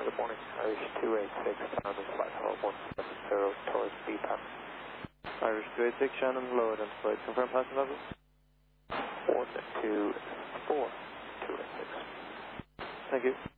Good morning. Irish 286, Shannon, flight hold 170 towards BPAP. Irish 286, Shannon, low identified. Confirm passenger level? 124, 286. Thank you.